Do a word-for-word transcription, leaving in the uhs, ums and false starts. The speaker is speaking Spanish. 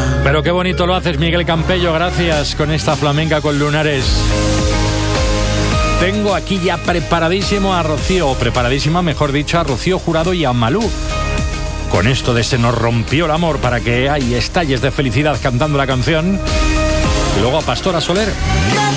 Pero qué bonito lo haces, Miguel Campello, gracias, con esta flamenca con lunares. Tengo aquí ya preparadísimo a Rocío, o preparadísima, mejor dicho, a Rocío Jurado y a Malú. Con esto de Se nos rompió el amor, para que hay estalles de felicidad cantando la canción. Y luego a Pastora Soler.